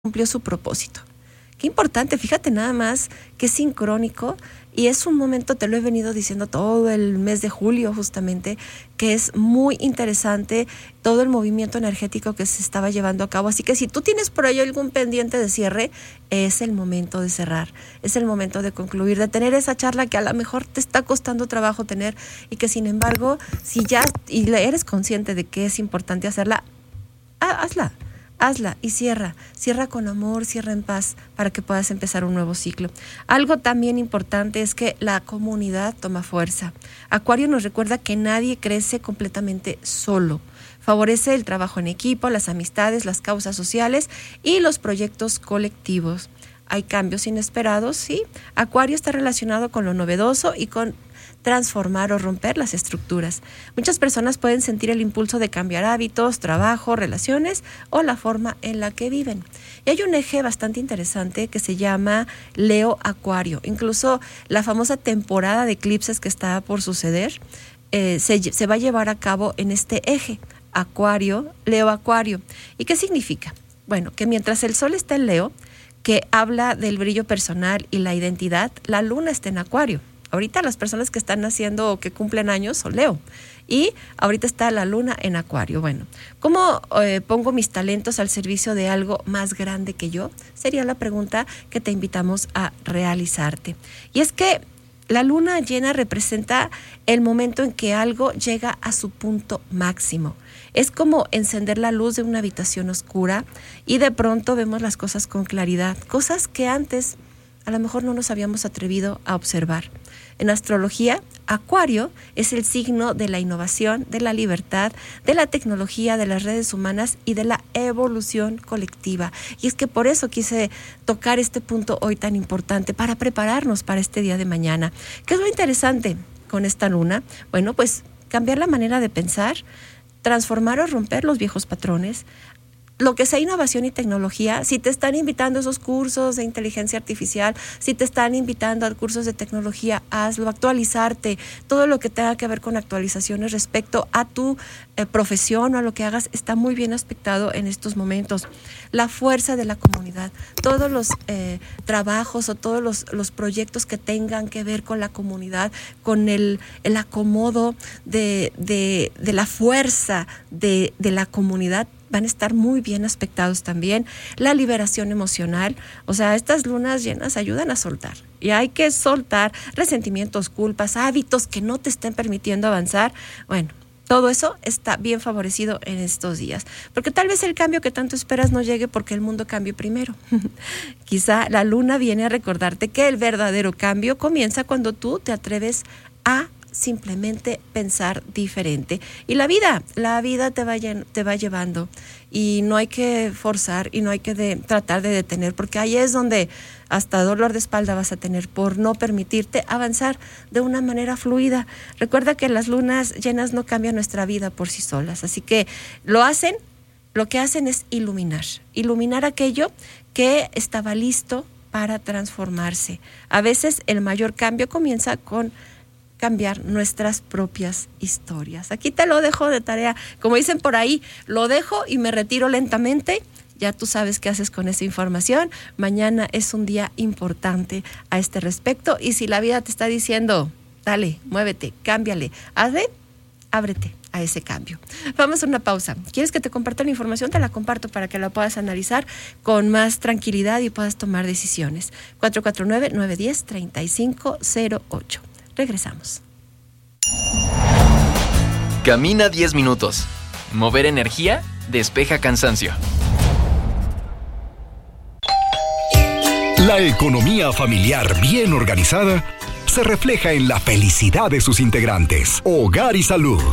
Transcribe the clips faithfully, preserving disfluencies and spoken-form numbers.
cumplió su propósito. Qué importante, fíjate nada más que es sincrónico y es un momento, te lo he venido diciendo todo el mes de julio justamente, que es muy interesante todo el movimiento energético que se estaba llevando a cabo. Así que si tú tienes por ahí algún pendiente de cierre, es el momento de cerrar, es el momento de concluir, de tener esa charla que a lo mejor te está costando trabajo tener y que sin embargo, si ya y eres consciente de que es importante hacerla, hazla. Hazla y cierra, cierra con amor, cierra en paz para que puedas empezar un nuevo ciclo. Algo también importante es que la comunidad toma fuerza. Acuario nos recuerda que nadie crece completamente solo. Favorece el trabajo en equipo, las amistades, las causas sociales y los proyectos colectivos. Hay cambios inesperados, sí. Acuario está relacionado con lo novedoso y con transformar o romper las estructuras. Muchas personas pueden sentir el impulso de cambiar hábitos, trabajo, relaciones o la forma en la que viven. Y hay un eje bastante interesante que se llama Leo Acuario. Incluso la famosa temporada de eclipses que está por suceder eh, se, se va a llevar a cabo en este eje, Acuario, Leo Acuario. ¿Y qué significa? Bueno, que mientras el Sol está en Leo, que habla del brillo personal y la identidad, la Luna está en Acuario. Ahorita las personas que están naciendo o que cumplen años son Leo. Y ahorita está la Luna en Acuario. Bueno, ¿cómo eh, pongo mis talentos al servicio de algo más grande que yo? Sería la pregunta que te invitamos a realizarte. Y es que la luna llena representa el momento en que algo llega a su punto máximo. Es como encender la luz de una habitación oscura y de pronto vemos las cosas con claridad, cosas que antes a lo mejor no nos habíamos atrevido a observar. En astrología, Acuario es el signo de la innovación, de la libertad, de la tecnología, de las redes humanas y de la evolución colectiva. Y es que por eso quise tocar este punto hoy tan importante, para prepararnos para este día de mañana. ¿Qué es lo interesante con esta luna? Bueno, pues cambiar la manera de pensar, transformar o romper los viejos patrones. Lo que sea innovación y tecnología, si te están invitando a esos cursos de inteligencia artificial, si te están invitando a cursos de tecnología, hazlo, actualizarte, todo lo que tenga que ver con actualizaciones respecto a tu eh, profesión o a lo que hagas, está muy bien aspectado en estos momentos. La fuerza de la comunidad, todos los eh, trabajos o todos los, los proyectos que tengan que ver con la comunidad, con el, el acomodo de, de, de la fuerza de, de la comunidad, van a estar muy bien aspectados también. La liberación emocional, o sea, estas lunas llenas ayudan a soltar. Y hay que soltar resentimientos, culpas, hábitos que no te estén permitiendo avanzar. Bueno, todo eso está bien favorecido en estos días. Porque tal vez el cambio que tanto esperas no llegue porque el mundo cambie primero. Quizá la luna viene a recordarte que el verdadero cambio comienza cuando tú te atreves a simplemente pensar diferente. Y la vida, la vida te va, te va llevando y no hay que forzar y no hay que de, tratar de detener, porque ahí es donde hasta dolor de espalda vas a tener por no permitirte avanzar de una manera fluida. Recuerda que las lunas llenas no cambian nuestra vida por sí solas, así que lo hacen, lo que hacen es iluminar, iluminar aquello que estaba listo para transformarse. A veces el mayor cambio comienza con cambiar nuestras propias historias. Aquí te lo dejo de tarea. Como dicen por ahí, lo dejo y me retiro lentamente. Ya tú sabes qué haces con esa información. Mañana es un día importante a este respecto. Y si la vida te está diciendo, dale, muévete, cámbiale, hazle, ábrete a ese cambio. Vamos a una pausa. ¿Quieres que te comparta la información? Te la comparto para que la puedas analizar con más tranquilidad y puedas tomar decisiones. cuatro cuatro nueve, nueve uno cero, tres cinco cero ocho. Regresamos. Camina diez minutos. Mover energía despeja cansancio. La economía familiar bien organizada se refleja en la felicidad de sus integrantes. Hogar y salud.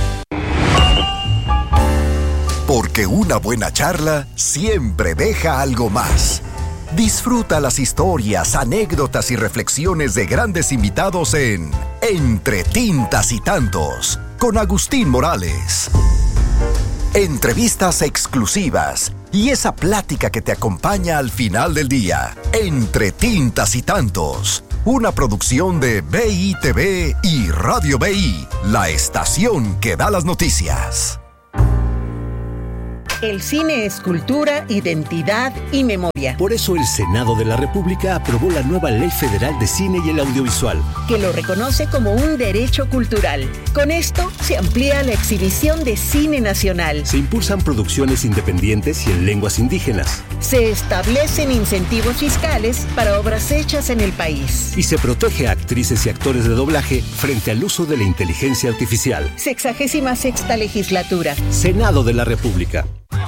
Porque una buena charla siempre deja algo más. Disfruta las historias, anécdotas y reflexiones de grandes invitados en Entre Tintas y Tantos, con Agustín Morales. Entrevistas exclusivas y esa plática que te acompaña al final del día. Entre Tintas y Tantos, una producción de B I T V y Radio B I, la estación que da las noticias. El cine es cultura, identidad y memoria. Por eso el Senado de la República aprobó la nueva Ley Federal de Cine y el Audiovisual, que lo reconoce como un derecho cultural. Con esto se amplía la exhibición de cine nacional. Se impulsan producciones independientes y en lenguas indígenas. Se establecen incentivos fiscales para obras hechas en el país. Y se protege a actrices y actores de doblaje frente al uso de la inteligencia artificial. Sexagésima sexta legislatura. Senado de la República.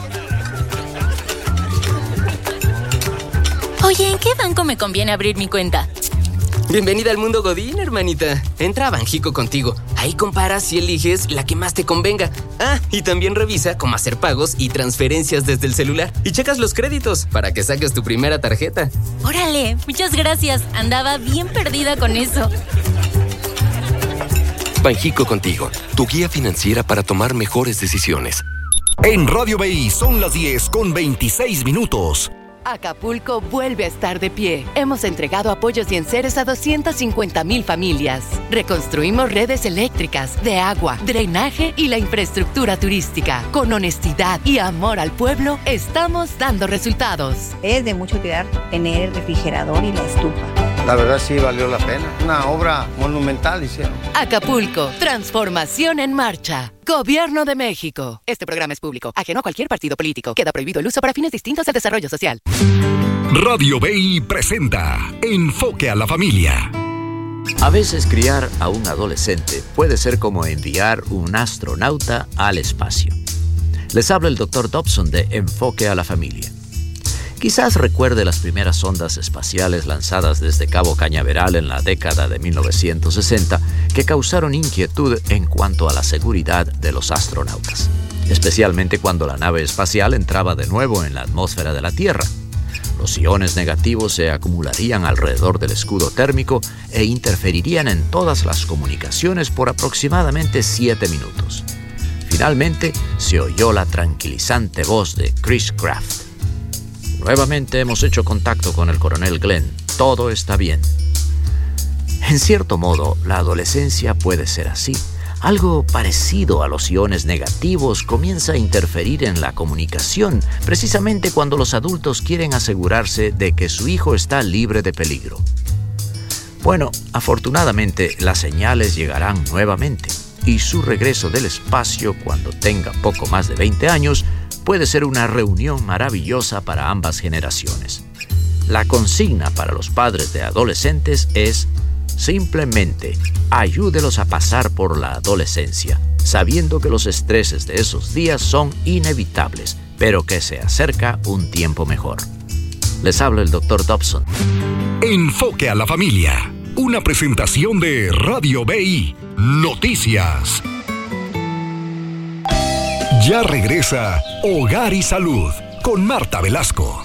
Oye, ¿en qué banco me conviene abrir mi cuenta? Bienvenida al mundo Godín, hermanita. Entra a Banjico Contigo. Ahí comparas y eliges la que más te convenga. Ah, y también revisa cómo hacer pagos y transferencias desde el celular. Y checas los créditos para que saques tu primera tarjeta. Órale, muchas gracias. Andaba bien perdida con eso. Banjico Contigo, tu guía financiera para tomar mejores decisiones. En Radio B I son las diez con veintiséis minutos. Acapulco vuelve a estar de pie. Hemos entregado apoyos y enseres a doscientas cincuenta mil familias. Reconstruimos redes eléctricas, de agua, drenaje y la infraestructura turística. Con honestidad y amor al pueblo, estamos dando resultados. Es de mucho cuidar tener el refrigerador y la estufa. La verdad sí valió la pena. Una obra monumental hicieron. Acapulco, transformación en marcha. Gobierno de México. Este programa es público, ajeno a cualquier partido político. Queda prohibido el uso para fines distintos al desarrollo social. Radio B I presenta Enfoque a la Familia. A veces criar a un adolescente puede ser como enviar un astronauta al espacio. Les habla el doctor Dobson de Enfoque a la Familia. Quizás recuerde las primeras sondas espaciales lanzadas desde Cabo Cañaveral en la década de mil novecientos sesenta que causaron inquietud en cuanto a la seguridad de los astronautas, especialmente cuando la nave espacial entraba de nuevo en la atmósfera de la Tierra. Los iones negativos se acumularían alrededor del escudo térmico e interferirían en todas las comunicaciones por aproximadamente siete minutos. Finalmente, se oyó la tranquilizante voz de Chris Kraft. Nuevamente hemos hecho contacto con el coronel Glenn. Todo está bien. En cierto modo, la adolescencia puede ser así. Algo parecido a los iones negativos comienza a interferir en la comunicación, precisamente cuando los adultos quieren asegurarse de que su hijo está libre de peligro. Bueno, afortunadamente las señales llegarán nuevamente, y su regreso del espacio cuando tenga poco más de veinte años puede ser una reunión maravillosa para ambas generaciones. La consigna para los padres de adolescentes es simplemente ayúdelos a pasar por la adolescencia, sabiendo que los estreses de esos días son inevitables, pero que se acerca un tiempo mejor. Les habla el doctor Dobson. Enfoque a la Familia, una presentación de Radio B I Noticias. Ya regresa Hogar y Salud con Marta Velasco.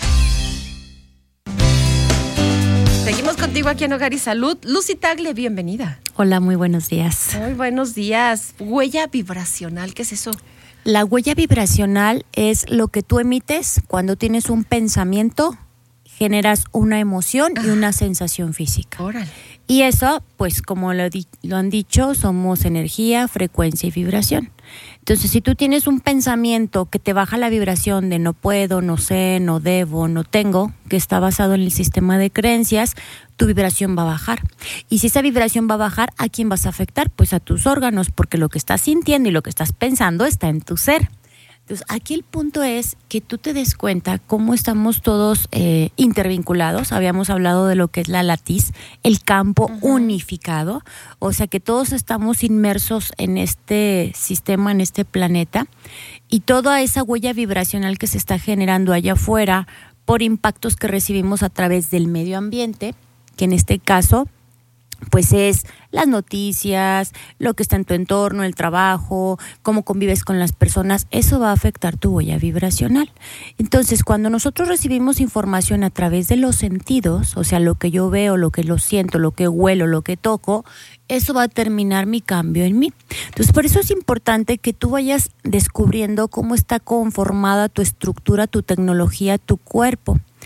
Seguimos contigo aquí en Hogar y Salud. Lucy Tagle, bienvenida. Hola, muy buenos días. Muy buenos días. Huella vibracional, ¿qué es eso? La huella vibracional es lo que tú emites cuando tienes un pensamiento, generas una emoción ah. y una sensación física. Órale. Y eso, pues como lo, di- lo han dicho, somos energía, frecuencia y vibración. Entonces, si tú tienes un pensamiento que te baja la vibración de no puedo, no sé, no debo, no tengo, que está basado en el sistema de creencias, tu vibración va a bajar. Y si esa vibración va a bajar, ¿a quién vas a afectar? Pues a tus órganos, porque lo que estás sintiendo y lo que estás pensando está en tu ser. Entonces, aquí el punto es que tú te des cuenta cómo estamos todos eh, intervinculados. Habíamos hablado de lo que es la latiz, el campo uh-huh. unificado. O sea, que todos estamos inmersos en este sistema, en este planeta. Y toda esa huella vibracional que se está generando allá afuera por impactos que recibimos a través del medio ambiente, que en este caso pues es las noticias, lo que está en tu entorno, el trabajo, cómo convives con las personas, eso va a afectar tu huella vibracional. Entonces, cuando nosotros recibimos información a través de los sentidos, o sea, lo que yo veo, lo que lo siento, lo que huelo, lo que toco, eso va a determinar mi cambio en mí. Entonces, por eso es importante que tú vayas descubriendo cómo está conformada tu estructura, tu tecnología, tu cuerpo.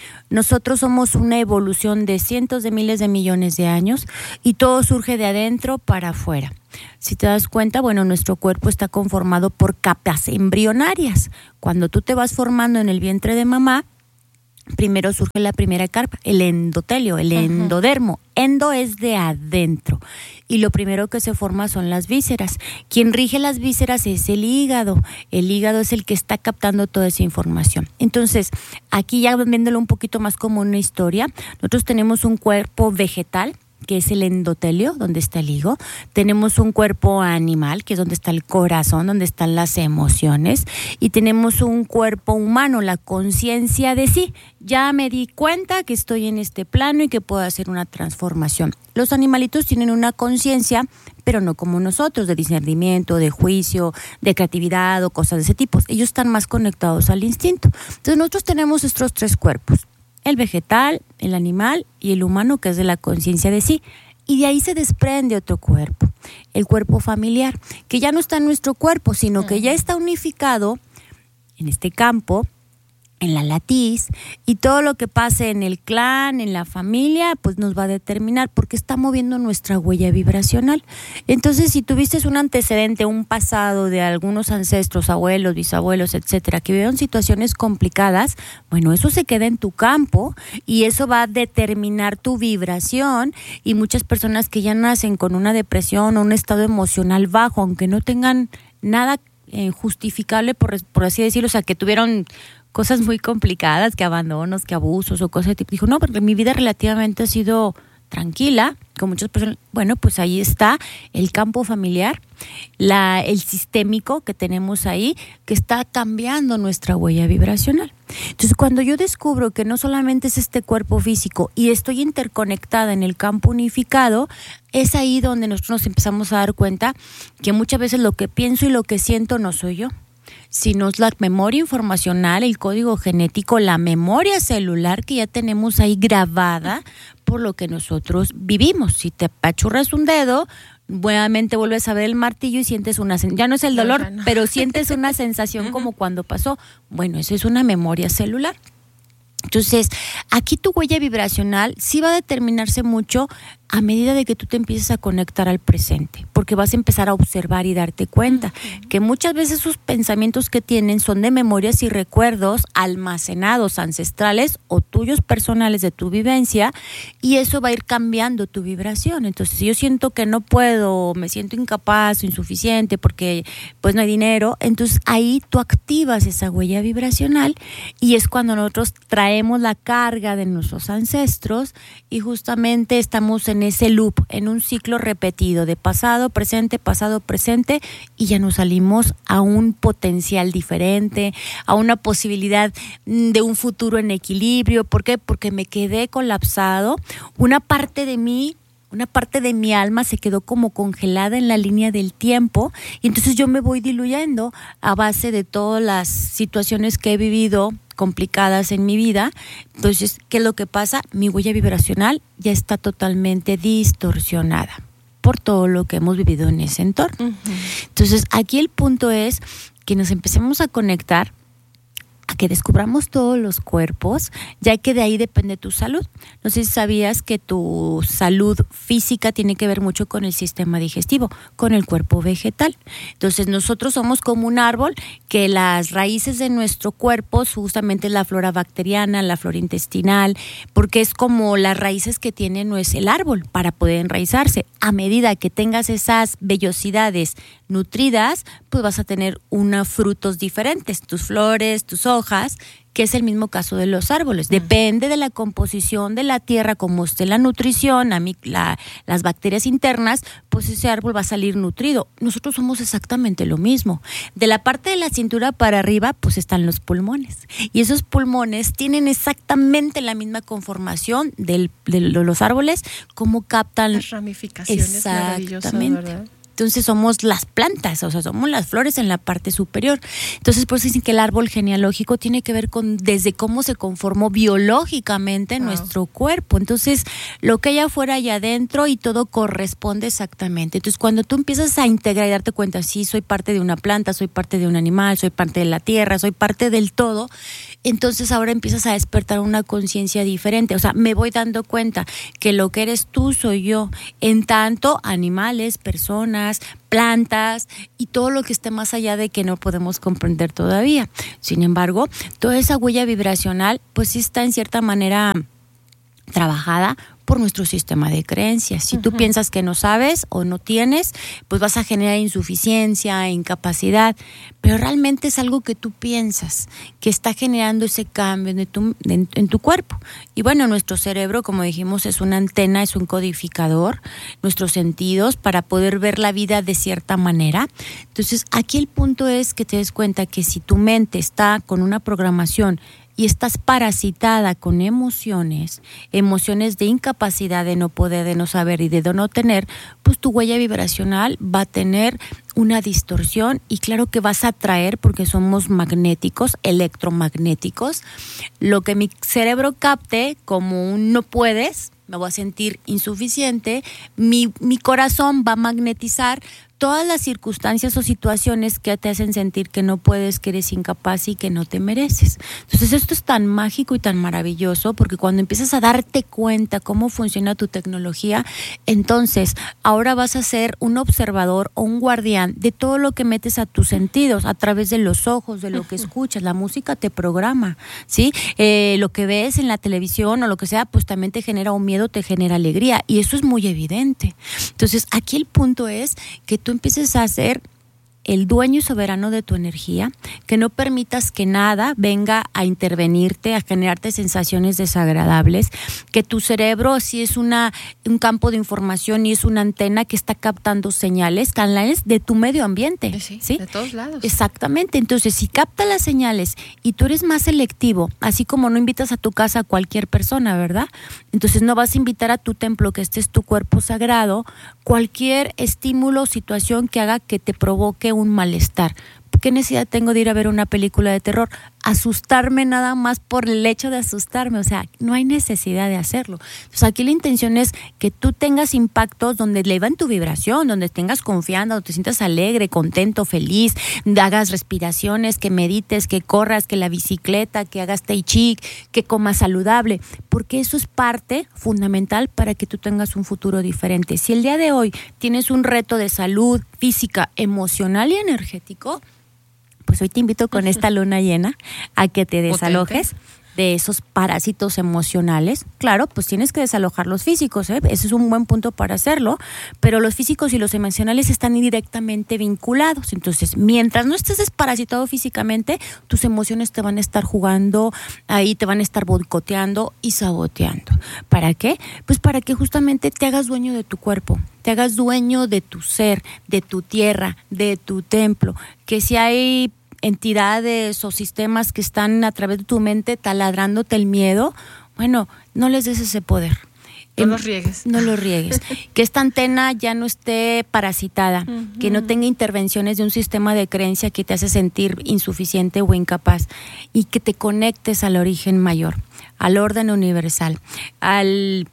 Nosotros somos una evolución de cientos de miles de millones de años y todo surge de adentro para afuera. Si te das cuenta, bueno, nuestro cuerpo está conformado por capas embrionarias. Cuando tú te vas formando en el vientre de mamá, primero surge la primera capa, el endotelio, el uh-huh. endodermo. Endo es de adentro. Y lo primero que se forma son las vísceras. Quien rige las vísceras es el hígado. El hígado es el que está captando toda esa información. Entonces, aquí ya viéndolo un poquito más como una historia, nosotros tenemos un cuerpo vegetal, que es el endotelio, donde está el hígado. Tenemos un cuerpo animal, que es donde está el corazón, donde están las emociones. Y tenemos un cuerpo humano, la conciencia de sí. Ya me di cuenta que estoy en este plano y que puedo hacer una transformación. Los animalitos tienen una conciencia, pero no como nosotros, de discernimiento, de juicio, de creatividad o cosas de ese tipo. Ellos están más conectados al instinto. Entonces nosotros tenemos estos tres cuerpos. El vegetal, el animal y el humano, que es de la conciencia de sí. Y de ahí se desprende otro cuerpo, el cuerpo familiar, que ya no está en nuestro cuerpo, sino que ya está unificado en este campo, en la latiz, y todo lo que pase en el clan, en la familia, pues nos va a determinar, porque está moviendo nuestra huella vibracional. Entonces, si tuviste un antecedente, un pasado de algunos ancestros, abuelos, bisabuelos, etcétera, que vivieron situaciones complicadas, bueno, eso se queda en tu campo y eso va a determinar tu vibración. Y muchas personas que ya nacen con una depresión o un estado emocional bajo, aunque no tengan nada eh, justificable, por, por así decirlo, o sea, que tuvieron cosas muy complicadas, que abandonos, que abusos o cosas de tipo. Dijo, no, porque mi vida relativamente ha sido tranquila, con muchas personas. Bueno, pues ahí está el campo familiar, la, el sistémico que tenemos ahí, que está cambiando nuestra huella vibracional. Entonces, cuando yo descubro que no solamente es este cuerpo físico y estoy interconectada en el campo unificado, es ahí donde nosotros nos empezamos a dar cuenta que muchas veces lo que pienso y lo que siento no soy yo, sino es la memoria informacional, el código genético, la memoria celular que ya tenemos ahí grabada por lo que nosotros vivimos. Si te apachurras un dedo, nuevamente vuelves a ver el martillo y sientes una sen- ya no es el dolor, no, no. pero sientes una sensación como cuando pasó. Bueno, eso es una memoria celular. Entonces, aquí tu huella vibracional sí va a determinarse mucho a medida de que tú te empieces a conectar al presente, porque vas a empezar a observar y darte cuenta uh-huh. que muchas veces esos pensamientos que tienen son de memorias y recuerdos almacenados, ancestrales o tuyos personales de tu vivencia, y eso va a ir cambiando tu vibración. Entonces, si yo siento que no puedo, me siento incapaz o insuficiente porque pues no hay dinero, entonces ahí tú activas esa huella vibracional y es cuando nosotros traemos la carga de nuestros ancestros y justamente estamos en ese loop, en un ciclo repetido de pasado, presente, pasado, presente, y ya nos salimos a un potencial diferente, a una posibilidad de un futuro en equilibrio. ¿Por qué? Porque me quedé colapsado, una parte de mí, una parte de mi alma se quedó como congelada en la línea del tiempo, y entonces yo me voy diluyendo a base de todas las situaciones que he vivido complicadas en mi vida. Entonces, ¿qué es lo que pasa? Mi huella vibracional ya está totalmente distorsionada por todo lo que hemos vivido en ese entorno. Uh-huh. Entonces, aquí el punto es que nos empecemos a conectar, a que descubramos todos los cuerpos, ya que de ahí depende tu salud. No sé si sabías que tu salud física tiene que ver mucho con el sistema digestivo, con el cuerpo vegetal. Entonces nosotros somos como un árbol que las raíces de nuestro cuerpo, justamente la flora bacteriana, la flora intestinal, porque es como las raíces que tiene no es el árbol para poder enraizarse. A medida que tengas esas vellosidades nutridas, pues vas a tener unos frutos diferentes, tus flores, tus hojas, que es el mismo caso de los árboles. Depende de la composición de la tierra, como esté la nutrición, a mí, la, las bacterias internas, pues ese árbol va a salir nutrido. Nosotros somos exactamente lo mismo. De la parte de la cintura para arriba, pues están los pulmones. Y esos pulmones tienen exactamente la misma conformación del, de los árboles, como captan las ramificaciones. Exactamente. ¿Verdad? Entonces somos las plantas, o sea, somos las flores en la parte superior. Entonces, por eso dicen que el árbol genealógico tiene que ver con desde cómo se conformó biológicamente wow. nuestro cuerpo. Entonces, lo que hay afuera y adentro y todo corresponde exactamente. Entonces, cuando tú empiezas a integrar y darte cuenta, sí, soy parte de una planta, soy parte de un animal, soy parte de la tierra, soy parte del todo, entonces ahora empiezas a despertar una conciencia diferente. O sea, me voy dando cuenta que lo que eres tú soy yo, en tanto animales, personas, plantas y todo lo que esté más allá de que no podemos comprender todavía. Sin embargo, toda esa huella vibracional pues sí está en cierta manera trabajada por nuestro sistema de creencias. Si uh-huh. tú piensas que no sabes o no tienes, pues vas a generar insuficiencia, incapacidad, pero realmente es algo que tú piensas, que está generando ese cambio en tu, en, en tu cuerpo. Y bueno, nuestro cerebro, como dijimos, es una antena, es un codificador, nuestros sentidos para poder ver la vida de cierta manera. Entonces, aquí el punto es que te des cuenta que si tu mente está con una programación y estás parasitada con emociones, emociones de incapacidad, de no poder, de no saber y de no tener, pues tu huella vibracional va a tener una distorsión y claro que vas a atraer, porque somos magnéticos, electromagnéticos, lo que mi cerebro capte como un no puedes, me voy a sentir insuficiente, mi, mi corazón va a magnetizar todas las circunstancias o situaciones que te hacen sentir que no puedes, que eres incapaz y que no te mereces. Entonces esto es tan mágico y tan maravilloso porque cuando empiezas a darte cuenta cómo funciona tu tecnología, entonces ahora vas a ser un observador o un guardián de todo lo que metes a tus sentidos, a través de los ojos, de lo que escuchas. La música te programa, ¿sí? Eh, lo que ves en la televisión o lo que sea, pues también te genera un miedo, te genera alegría y eso es muy evidente. Entonces aquí el punto es que tú empieces a ser el dueño y soberano de tu energía, que no permitas que nada venga a intervenirte, a generarte sensaciones desagradables, que tu cerebro sí es una, un campo de información y es una antena que está captando señales, canales de tu medio ambiente. Sí, ¿sí? De todos lados. Exactamente, entonces si capta las señales y tú eres más selectivo, así como no invitas a tu casa a cualquier persona, ¿verdad? Entonces no vas a invitar a tu templo, que este es tu cuerpo sagrado, cualquier estímulo o situación que haga que te provoque un malestar. ¿Qué necesidad tengo de ir a ver una película de terror? Asustarme nada más por el hecho de asustarme, o sea, no hay necesidad de hacerlo. Entonces aquí la intención es que tú tengas impactos donde elevan tu vibración, donde tengas confianza, donde te sientas alegre, contento, feliz, hagas respiraciones, que medites, que corras, que la bicicleta, que hagas tai chi, que comas saludable, porque eso es parte fundamental para que tú tengas un futuro diferente. Si el día de hoy tienes un reto de salud física, emocional y energético, pues hoy te invito con esta luna llena a que te desalojes Potente. de esos parásitos emocionales. Claro, pues tienes que desalojar los físicos, ¿eh? Ese es un buen punto para hacerlo, pero los físicos y los emocionales están directamente vinculados. Entonces, mientras no estés desparasitado físicamente, tus emociones te van a estar jugando ahí, te van a estar boicoteando y saboteando. ¿Para qué? Pues para que justamente te hagas dueño de tu cuerpo, te hagas dueño de tu ser, de tu tierra, de tu templo, que si hay entidades o sistemas que están a través de tu mente taladrándote el miedo, bueno, no les des ese poder. No los riegues. No los riegues. Que esta antena ya no esté parasitada, uh-huh. que no tenga intervenciones de un sistema de creencia que te hace sentir insuficiente o incapaz y que te conectes al origen mayor, al orden universal, al...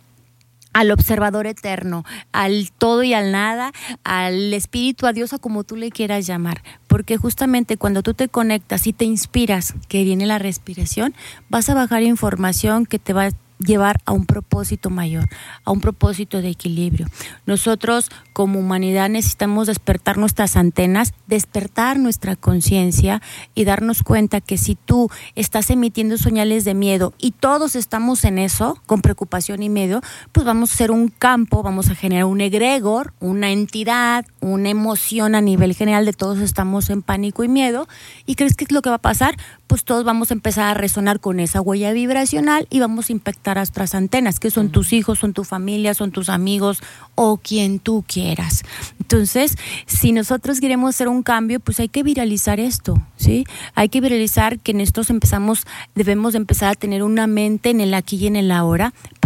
al observador eterno, al todo y al nada, al espíritu, a Dios, o como tú le quieras llamar. Porque justamente cuando tú te conectas y te inspiras, que viene la respiración, vas a bajar información que te va a llevar a un propósito mayor, a un propósito de equilibrio. Nosotros como humanidad necesitamos despertar nuestras antenas, despertar nuestra conciencia y darnos cuenta que si tú estás emitiendo señales de miedo y todos estamos en eso, con preocupación y miedo, pues vamos a ser un campo, vamos a generar un egregor, una entidad, una emoción a nivel general de todos estamos en pánico y miedo. ¿Y crees que es lo que va a pasar? Pues todos vamos a empezar a resonar con esa huella vibracional y vamos a impactar a nuestras antenas, que son tus hijos, son tu familia, son tus amigos o quien tú quieras. Entonces, si nosotros queremos hacer un cambio, pues hay que viralizar esto, ¿sí? Hay que viralizar que nosotros empezamos, debemos empezar a tener una mente en el aquí y en el ahora, para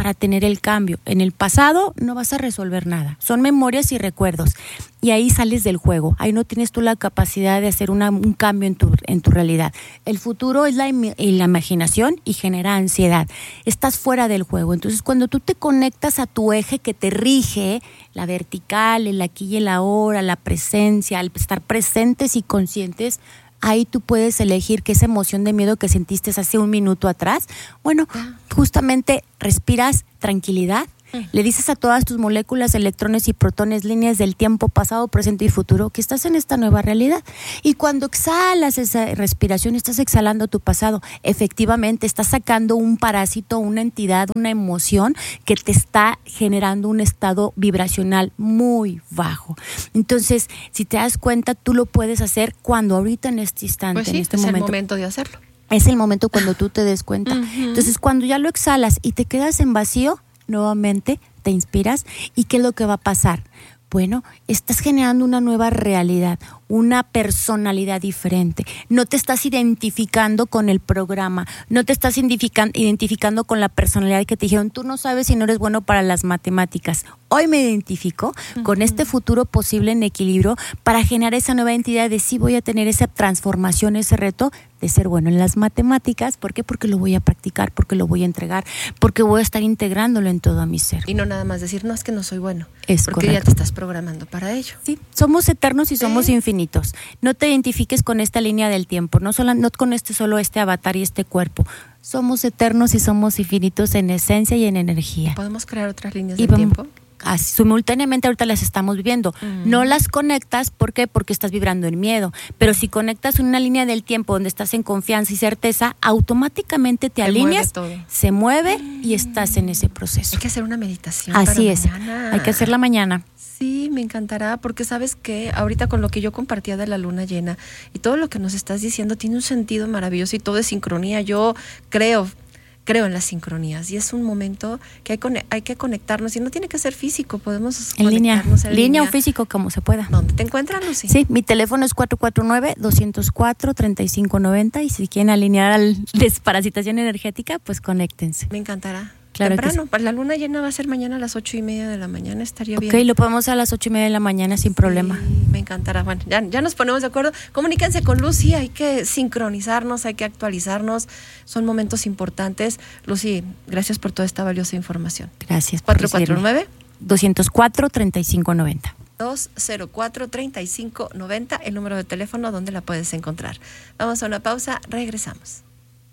para tener el cambio. En el pasado no vas a resolver nada, son memorias y recuerdos, y ahí sales del juego, ahí no tienes tú la capacidad de hacer una, un cambio en tu, en tu realidad. El futuro es la, la imaginación y genera ansiedad, estás fuera del juego. Entonces cuando tú te conectas a tu eje que te rige, la vertical, el aquí y el ahora, la presencia, el estar presentes y conscientes, ahí tú puedes elegir que esa emoción de miedo que sentiste hace un minuto atrás, bueno, justamente respiras tranquilidad, le dices a todas tus moléculas, electrones y protones, líneas del tiempo pasado, presente y futuro, que estás en esta nueva realidad. Y cuando exhalas esa respiración, estás exhalando tu pasado. Efectivamente, estás sacando un parásito, una entidad, una emoción que te está generando un estado vibracional muy bajo. Entonces, si te das cuenta, tú lo puedes hacer cuando ahorita en este instante, pues sí, en este es momento. el momento de hacerlo. Es el momento cuando tú te des cuenta. Uh-huh. Entonces, cuando ya lo exhalas y te quedas en vacío, nuevamente te inspiras. ¿Y qué es lo que va a pasar? Bueno, estás generando una nueva realidad, una personalidad diferente. No te estás identificando con el programa, no te estás identificando con la personalidad que te dijeron, tú no sabes si no eres bueno para las matemáticas. Hoy me identifico uh-huh. con este futuro posible en equilibrio para generar esa nueva entidad de sí voy a tener esa transformación, ese reto de ser bueno en las matemáticas. ¿Por qué? Porque lo voy a practicar, porque lo voy a entregar, porque voy a estar integrándolo en todo mi ser. Y no nada más decir, no, es que no soy bueno. Es porque correcto. Ya te estás programando para ello. Sí, somos eternos y somos ¿Eh? infinitos. No te identifiques con esta línea del tiempo, no, solo, no con este solo este avatar y este cuerpo. Somos eternos y somos infinitos en esencia y en energía. ¿Podemos crear otras líneas y del vamos, tiempo? Así, simultáneamente ahorita las estamos viviendo. Mm. No las conectas, ¿por qué? Porque estás vibrando en miedo. Pero si conectas una línea del tiempo donde estás en confianza y certeza, automáticamente te, te alineas, mueve se mueve mm. y estás en ese proceso. Hay que hacer una meditación. Así para es, mañana. hay que hacerla mañana. Sí, me encantará, porque sabes que ahorita con lo que yo compartía de la luna llena y todo lo que nos estás diciendo tiene un sentido maravilloso y todo es sincronía. Yo creo... Creo en las sincronías y es un momento que hay, hay que conectarnos y no tiene que ser físico, podemos en línea, en línea línea o físico como se pueda. ¿Dónde te encuentras, Lucy? Sí, mi teléfono es cuatro cuatro nueve, dos cero cuatro, tres cinco nueve cero y si quieren alinear al desparasitación energética, pues conéctense. Me encantará. Claro temprano, que sí. La luna llena va a ser mañana a las ocho y media de la mañana, estaría okay, bien. Ok, lo podemos a las ocho y media de la mañana sin sí, problema. Me encantará. Bueno, ya, ya nos ponemos de acuerdo. Comuníquense con Lucy, hay que sincronizarnos, hay que actualizarnos. Son momentos importantes. Lucy, gracias por toda esta valiosa información. Gracias. cuatro cuatro nueve, dos cero cuatro, tres cinco nueve cero. dos cero cuatro, tres cinco nueve cero, el número de teléfono donde la puedes encontrar. Vamos a una pausa, regresamos.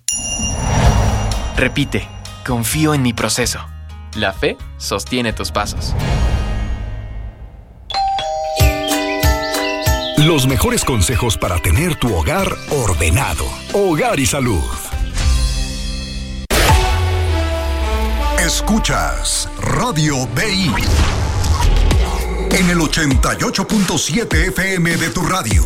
Repite, confío en mi proceso. La fe sostiene tus pasos. Los mejores consejos para tener tu hogar ordenado. Hogar y Salud. Escuchas Radio B I en el ochenta y ocho punto siete F M de tu radio.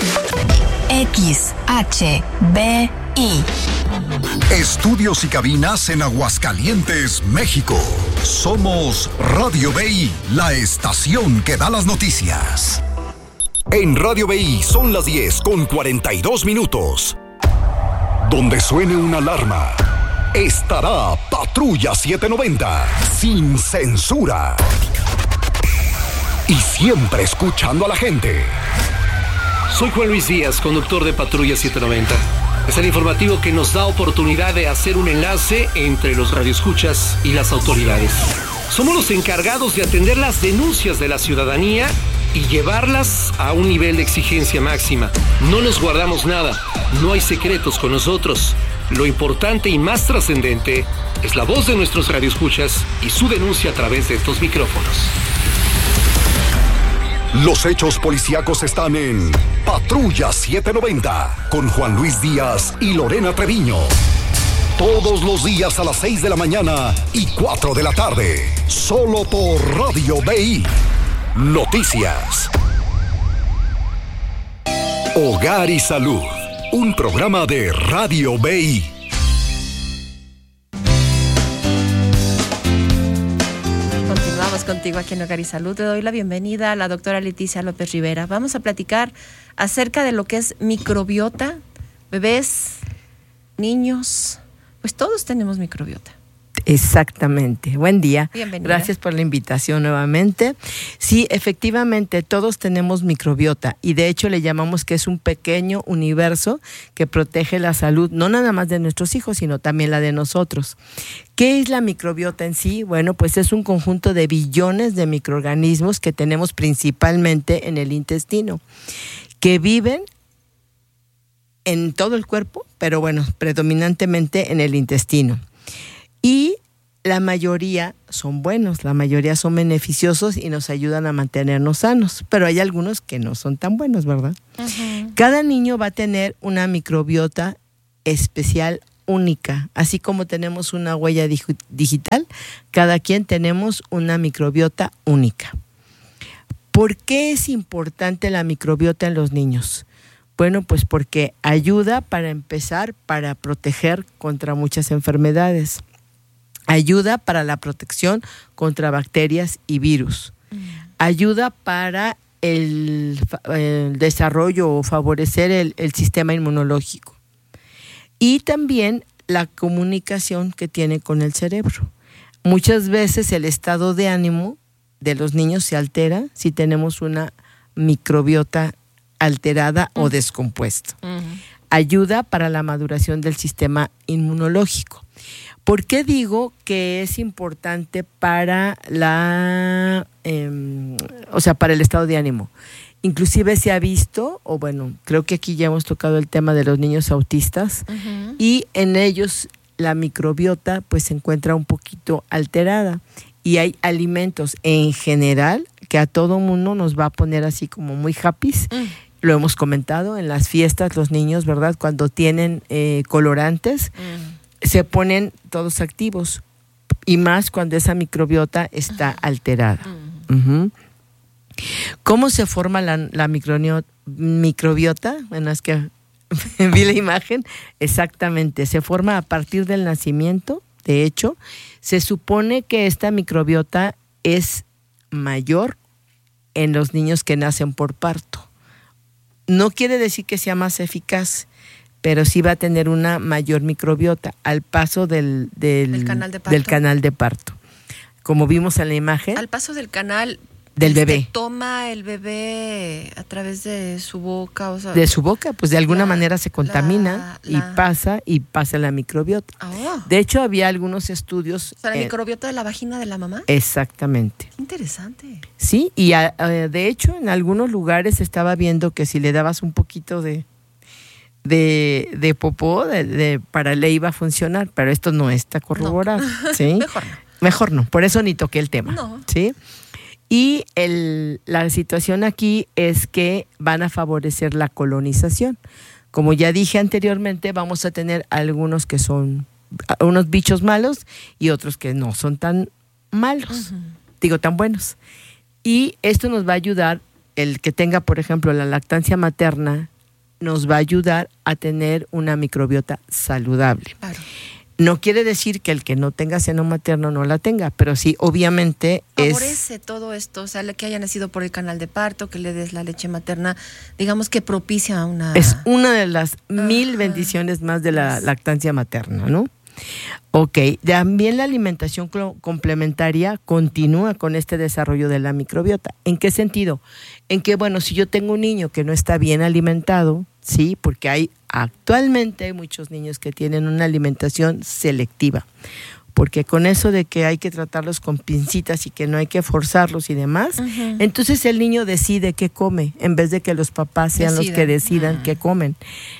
X H B I. Estudios y cabinas en Aguascalientes, México. Somos Radio B I, la estación que da las noticias. En Radio B I son las diez con cuarenta y dos minutos. Donde suene una alarma, estará Patrulla setecientos noventa, sin censura. Y siempre escuchando a la gente. Soy Juan Luis Díaz, conductor de Patrulla setecientos noventa. Es el informativo que nos da oportunidad de hacer un enlace entre los radioescuchas y las autoridades. Somos los encargados de atender las denuncias de la ciudadanía y llevarlas a un nivel de exigencia máxima. No nos guardamos nada, no hay secretos con nosotros. Lo importante y más trascendente es la voz de nuestros radioescuchas y su denuncia a través de estos micrófonos. Los hechos policíacos están en Patrulla setecientos noventa con Juan Luis Díaz y Lorena Treviño. Todos los días a las seis de la mañana y cuatro de la tarde. Solo por Radio B I. Noticias. Hogar y Salud. Un programa de Radio B I. Continuamos contigo aquí en Hogar y Salud. Te doy la bienvenida a la doctora Leticia López Rivera. Vamos a platicar acerca de lo que es microbiota. Bebés, niños, pues todos tenemos microbiota. Exactamente. Buen día. Bienvenida. Gracias por la invitación nuevamente. Sí, efectivamente, todos tenemos microbiota y de hecho le llamamos que es un pequeño universo que protege la salud, no nada más de nuestros hijos, sino también la de nosotros. ¿Qué es la microbiota en sí? Bueno, pues es un conjunto de billones de microorganismos que tenemos principalmente en el intestino, que viven en todo el cuerpo, pero bueno, predominantemente en el intestino. Y la mayoría son buenos, la mayoría son beneficiosos y nos ayudan a mantenernos sanos, pero hay algunos que no son tan buenos, ¿verdad? Uh-huh. Cada niño va a tener una microbiota especial, única, así como tenemos una huella dig- digital, cada quien tenemos una microbiota única. ¿Por qué es importante la microbiota en los niños? Bueno, pues porque ayuda para empezar, para proteger contra muchas enfermedades. Ayuda para la protección contra bacterias y virus. Ayuda para el, el desarrollo o favorecer el, el sistema inmunológico. Y también la comunicación que tiene con el cerebro. Muchas veces el estado de ánimo de los niños se altera si tenemos una microbiota alterada uh-huh. o descompuesta. Uh-huh. Ayuda para la maduración del sistema inmunológico. ¿Por qué digo que es importante para la, eh, o sea, para el estado de ánimo? Inclusive se ha visto, o bueno, creo que aquí ya hemos tocado el tema de los niños autistas, uh-huh. y en ellos la microbiota pues se encuentra un poquito alterada y hay alimentos en general que a todo mundo nos va a poner así como muy happy. Uh-huh. Lo hemos comentado en las fiestas, los niños, ¿verdad? Cuando tienen eh, colorantes, uh-huh. se ponen todos activos y más cuando esa microbiota está uh-huh. alterada. Uh-huh. Uh-huh. ¿Cómo se forma la, la micronio, microbiota? Bueno, es que vi la imagen. Exactamente, se forma a partir del nacimiento. De hecho, se supone que esta microbiota es mayor en los niños que nacen por parto. No quiere decir que sea más eficaz, pero sí va a tener una mayor microbiota al paso del, del, del, canal, de del canal de parto. Como vimos en la imagen. Al paso del canal del este, bebé. Toma el bebé a través de su boca. O sea, de su boca, pues de alguna la, manera se contamina la, y la... pasa y pasa la microbiota. Oh. De hecho, había algunos estudios. O sea, la eh, microbiota de la vagina de la mamá. Exactamente. Qué interesante. Sí, y a, a, de hecho en algunos lugares estaba viendo que si le dabas un poquito de de, de popó de, de, para le iba a funcionar, pero esto no está corroborado. No. ¿Sí? Mejor no. Mejor no, por eso ni toqué el tema. No. ¿Sí? Y el, la situación aquí es que van a favorecer la colonización. Como ya dije anteriormente, vamos a tener algunos que son unos bichos malos y otros que no son tan malos, uh-huh. digo tan buenos. Y esto nos va a ayudar, el que tenga, por ejemplo, la lactancia materna, nos va a ayudar a tener una microbiota saludable. Claro. No quiere decir que el que no tenga seno materno no la tenga, pero sí, obviamente favorece es... Favorece todo esto, o sea, que haya nacido por el canal de parto, que le des la leche materna, digamos que propicia una... Es una de las Ajá. mil bendiciones más de la lactancia materna, ¿no? Ok, también la alimentación complementaria continúa con este desarrollo de la microbiota. ¿En qué sentido? En que, bueno, si yo tengo un niño que no está bien alimentado, sí, porque hay actualmente hay muchos niños que tienen una alimentación selectiva, porque con eso de que hay que tratarlos con pincitas y que no hay que forzarlos y demás, uh-huh. entonces el niño decide qué come, en vez de que los papás sean Decida. los que decidan uh-huh. qué comen.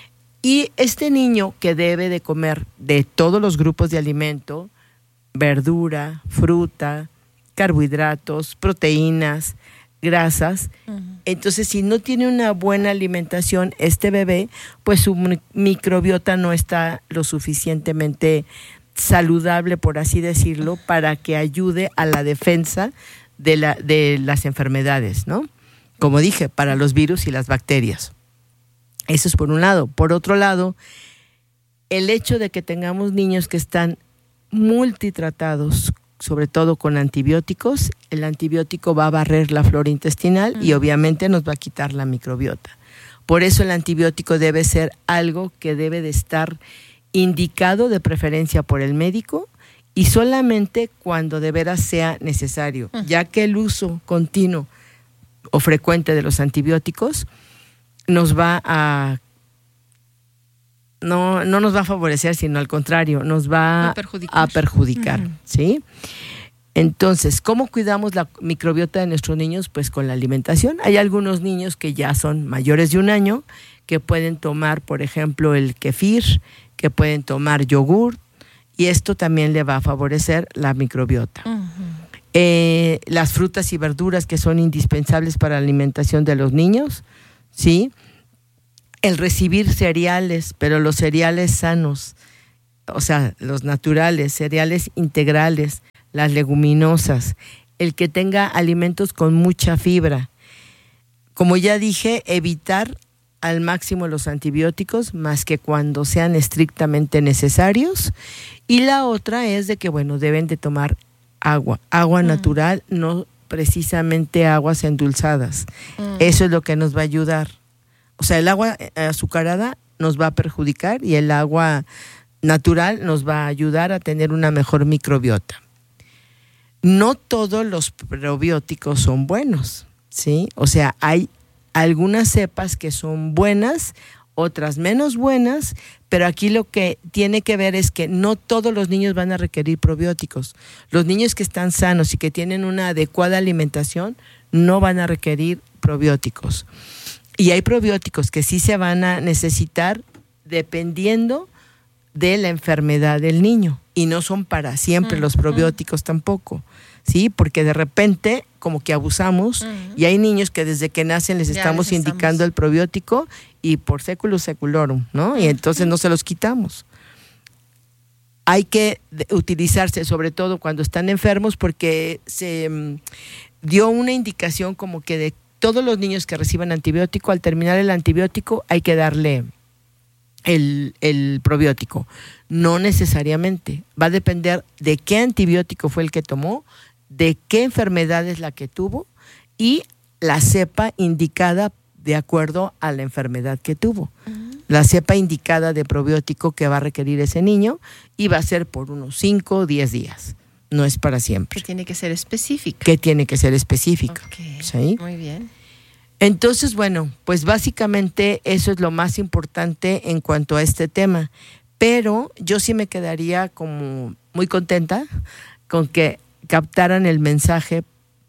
Y este niño que debe de comer de todos los grupos de alimento, verdura, fruta, carbohidratos, proteínas, grasas, uh-huh. entonces si no tiene una buena alimentación este bebé, pues su microbiota no está lo suficientemente saludable, por así decirlo, para que ayude a la defensa de, la, de las enfermedades, ¿no? Como dije, para los virus y las bacterias. Eso es por un lado. Por otro lado, el hecho de que tengamos niños que están multitratados, sobre todo con antibióticos, el antibiótico va a barrer la flora intestinal uh-huh. y obviamente nos va a quitar la microbiota. Por eso el antibiótico debe ser algo que debe de estar indicado de preferencia por el médico y solamente cuando de veras sea necesario, uh-huh. ya que el uso continuo o frecuente de los antibióticos nos va a no, no nos va a favorecer, sino al contrario, nos va a perjudicar, a perjudicar uh-huh. ¿sí? Entonces, ¿cómo cuidamos la microbiota de nuestros niños? Pues con la alimentación. Hay algunos niños que ya son mayores de un año que pueden tomar, por ejemplo, el kefir, que pueden tomar yogur, y esto también le va a favorecer la microbiota. Uh-huh. Eh, las frutas y verduras que son indispensables para la alimentación de los niños, ¿sí? El recibir cereales, pero los cereales sanos, o sea, los naturales, cereales integrales, las leguminosas, el que tenga alimentos con mucha fibra. Como ya dije, evitar al máximo los antibióticos, más que cuando sean estrictamente necesarios. Y la otra es de que, bueno, deben de tomar agua, agua mm. natural, no precisamente aguas endulzadas. Mm. Eso es lo que nos va a ayudar. O sea, el agua azucarada nos va a perjudicar y el agua natural nos va a ayudar a tener una mejor microbiota. No todos los probióticos son buenos, ¿sí? O sea, hay algunas cepas que son buenas, otras menos buenas, pero aquí lo que tiene que ver es que no todos los niños van a requerir probióticos. Los niños que están sanos y que tienen una adecuada alimentación no van a requerir probióticos. Y hay probióticos que sí se van a necesitar dependiendo de la enfermedad del niño, y no son para siempre uh-huh. los probióticos tampoco, ¿sí? Porque de repente como que abusamos uh-huh. y hay niños que desde que nacen les ya estamos les indicando estamos. el probiótico y por seculum seculorum, ¿no? Y entonces uh-huh. no se los quitamos. Hay que utilizarse sobre todo cuando están enfermos, porque se um, dio una indicación como que de todos los niños que reciban antibiótico, al terminar el antibiótico hay que darle El, el probiótico. No necesariamente. Va a depender de qué antibiótico fue el que tomó, de qué enfermedad es la que tuvo y la cepa indicada de acuerdo a la enfermedad que tuvo. Uh-huh. La cepa indicada de probiótico que va a requerir ese niño, y va a ser por unos cinco o diez días. No es para siempre. Que tiene que ser específica. Que tiene que ser específica. Okay. ¿Sí? Muy bien. Entonces, bueno, pues básicamente eso es lo más importante en cuanto a este tema. Pero yo sí me quedaría como muy contenta con que captaran el mensaje,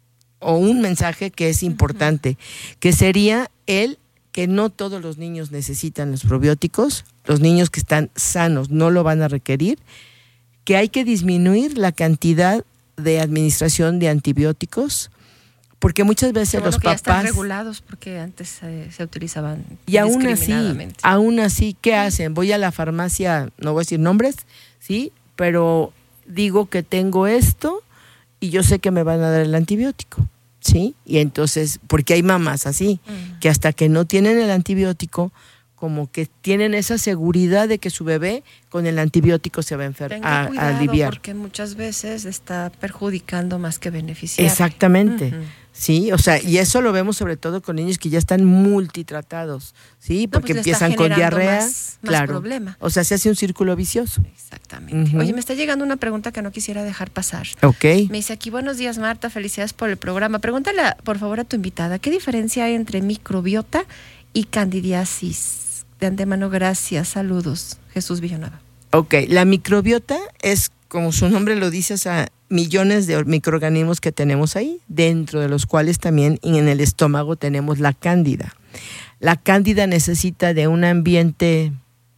o un mensaje que es importante, uh-huh. que sería el que no todos los niños necesitan los probióticos, los niños que están sanos no lo van a requerir, que hay que disminuir la cantidad de administración de antibióticos, porque muchas veces bueno, los que papás ya están regulados, porque antes eh, se utilizaban y aún así, indiscriminadamente. aún así, ¿qué hacen? Voy a la farmacia, no voy a decir nombres, sí, pero digo que tengo esto y yo sé que me van a dar el antibiótico, sí, y entonces, porque hay mamás así, uh-huh. que hasta que no tienen el antibiótico, como que tienen esa seguridad de que su bebé con el antibiótico se va a enfermar, a, cuidado, a aliviar. Porque muchas veces está perjudicando más que beneficiando. Exactamente. Uh-huh. Sí, o sea, y eso lo vemos sobre todo con niños que ya están multitratados, ¿sí? Porque no, pues empiezan con diarrea, más, más claro. problema. O sea, se hace un círculo vicioso. Exactamente. Uh-huh. Oye, me está llegando una pregunta que no quisiera dejar pasar. Ok. Me dice aquí, buenos días Marta, felicidades por el programa. Pregúntale, por favor, a tu invitada, ¿qué diferencia hay entre microbiota y candidiasis? De antemano, gracias, saludos. Jesús Villanueva. Ok, la microbiota es, como su nombre lo dice, o sea, millones de microorganismos que tenemos ahí, dentro de los cuales también en el estómago tenemos la cándida. La cándida necesita de un ambiente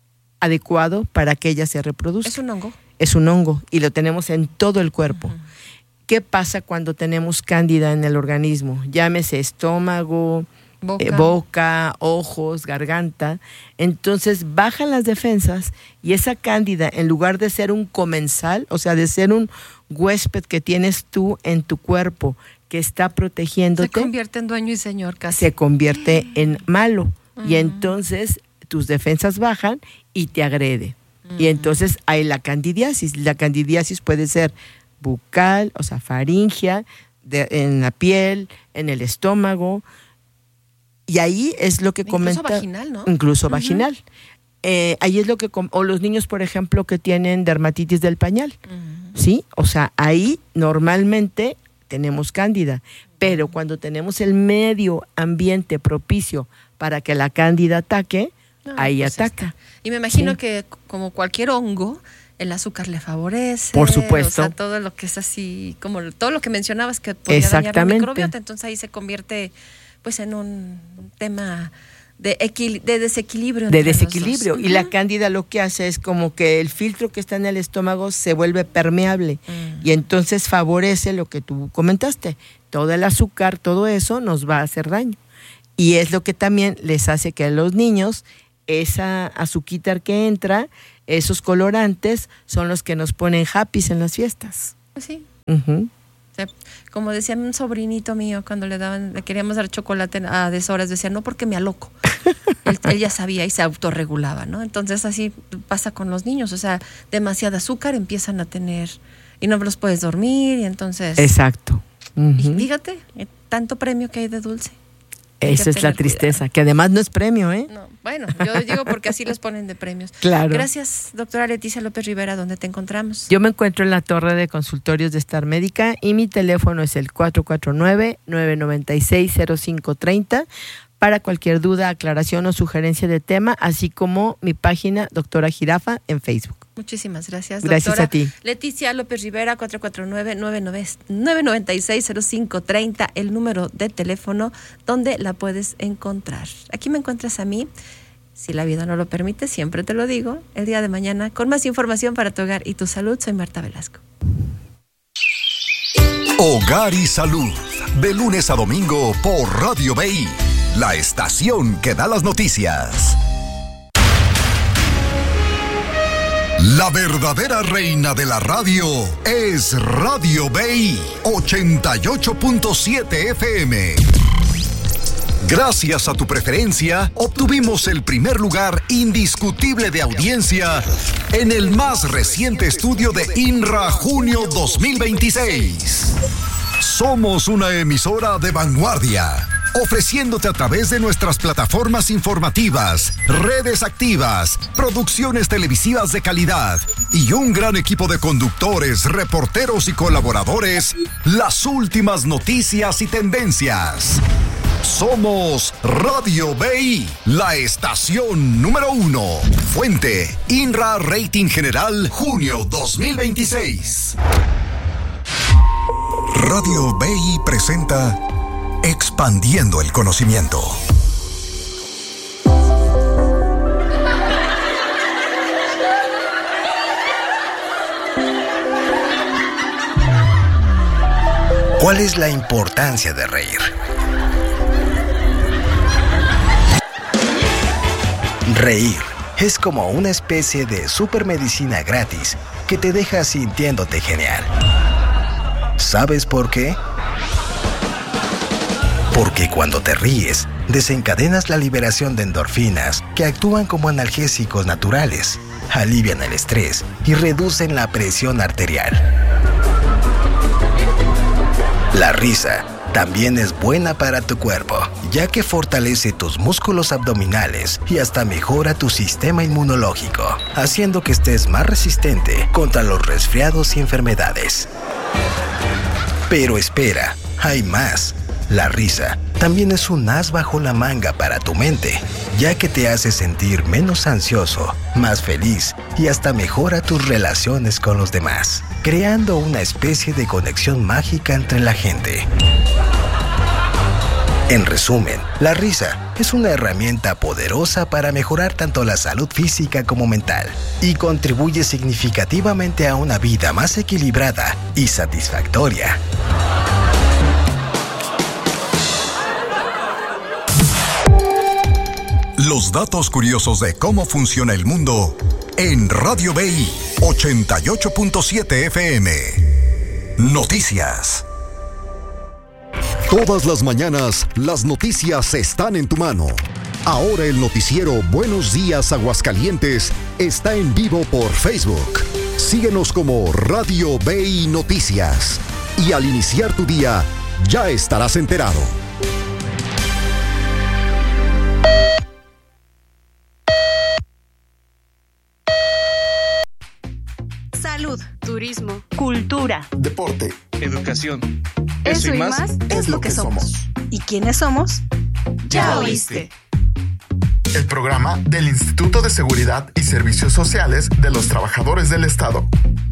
adecuado para que ella se reproduzca. ¿Es un hongo? Es un hongo y lo tenemos en todo el cuerpo. Uh-huh. ¿Qué pasa cuando tenemos cándida en el organismo? Llámese estómago, boca. Eh, boca, ojos, garganta. Entonces bajan las defensas y esa cándida, en lugar de ser un comensal, o sea, de ser un huésped que tienes tú en tu cuerpo, que está protegiéndote, se convierte en dueño y señor casi. Se convierte en malo. Uh-huh. Y entonces tus defensas bajan y te agrede. Uh-huh. Y entonces hay la candidiasis. La candidiasis puede ser bucal, o sea, faringea, de, en la piel, en el estómago. Y ahí es lo que incluso comenta. Vaginal, ¿no? Incluso uh-huh. vaginal. Eh, ahí es lo que, o los niños, por ejemplo, que tienen dermatitis del pañal. Uh-huh. ¿sí? O sea, ahí normalmente tenemos cándida, pero cuando tenemos el medio ambiente propicio para que la cándida ataque, no, ahí pues ataca. Está. Y me imagino sí. que como cualquier hongo, el azúcar le favorece. Por supuesto. O sea, todo lo que es así, como todo lo que mencionabas que podía dañar la microbiota, entonces ahí se convierte pues en un tema de, equil- de desequilibrio. De desequilibrio. Y uh-huh. la cándida lo que hace es como que el filtro que está en el estómago se vuelve permeable uh-huh. y entonces favorece lo que tú comentaste. Todo el azúcar, todo eso nos va a hacer daño. Y es lo que también les hace que a los niños esa azuquitar que entra, esos colorantes son los que nos ponen happy en las fiestas. Sí. Uh-huh. O sea, como decía un sobrinito mío cuando le daban, le queríamos dar chocolate a deshoras, decía, no porque me aloco. él, él ya sabía y se autorregulaba, ¿no? Entonces así pasa con los niños, o sea, demasiada azúcar empiezan a tener y no los puedes dormir y entonces... Exacto. Uh-huh. Y fíjate, tanto premio que hay de dulce. Esa es la tristeza, cuidado. Que además no es premio, ¿eh? No, bueno, yo digo porque así los ponen de premios. Claro. Gracias, doctora Leticia López Rivera, ¿dónde te encontramos? Yo me encuentro en la torre de consultorios de Star Médica y mi teléfono es el cuatro cuatro nueve, nueve nueve seis, cero cinco tres cero para cualquier duda, aclaración o sugerencia de tema, así como mi página Doctora Jirafa en Facebook. Muchísimas gracias, Gracias doctora a ti. Leticia López Rivera, cuatro cuatro nueve, nueve nueve seis, cero cinco tres cero, el número de teléfono donde la puedes encontrar. Aquí me encuentras a mí, si la vida no lo permite, siempre te lo digo, el día de mañana, con más información para tu hogar y tu salud. Soy Marta Velasco. Hogar y Salud, de lunes a domingo por Radio B I, la estación que da las noticias. La verdadera reina de la radio es Radio B I ochenta y ocho punto siete F M. Gracias a tu preferencia, obtuvimos el primer lugar indiscutible de audiencia en el más reciente estudio de INRA Junio dos mil veintiséis. Somos una emisora de vanguardia, ofreciéndote a través de nuestras plataformas informativas, redes activas, producciones televisivas de calidad y un gran equipo de conductores, reporteros y colaboradores, las últimas noticias y tendencias. Somos Radio B I, la estación número uno. Fuente, INRA Rating General, junio dos mil veintiséis. Radio B I presenta Expandiendo el Conocimiento. ¿Cuál es la importancia de reír? Reír es como una especie de supermedicina gratis que te deja sintiéndote genial. ¿Sabes por qué? Porque cuando te ríes, desencadenas la liberación de endorfinas que actúan como analgésicos naturales, alivian el estrés y reducen la presión arterial. La risa también es buena para tu cuerpo, ya que fortalece tus músculos abdominales y hasta mejora tu sistema inmunológico, haciendo que estés más resistente contra los resfriados y enfermedades. Pero espera, hay más. La risa también es un as bajo la manga para tu mente, ya que te hace sentir menos ansioso, más feliz y hasta mejora tus relaciones con los demás, creando una especie de conexión mágica entre la gente. En resumen, la risa es una herramienta poderosa para mejorar tanto la salud física como mental y contribuye significativamente a una vida más equilibrada y satisfactoria. Los datos curiosos de cómo funciona el mundo en Radio B I ochenta y ocho punto siete F M. Noticias. Todas las mañanas, las noticias están en tu mano. Ahora el noticiero Buenos Días Aguascalientes está en vivo por Facebook. Síguenos como Radio B I Noticias. Y al iniciar tu día, ya estarás enterado. Salud, turismo, cultura, deporte, educación. Eso, Eso y más, más es lo que somos. somos. ¿Y quiénes somos? Ya oíste. El programa del Instituto de Seguridad y Servicios Sociales de los Trabajadores del Estado.